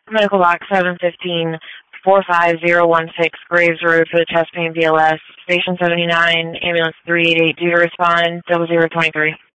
Medical box 715-45016, Graves Road for the chest pain BLS. Station 79, ambulance 388, due to respond, 0023.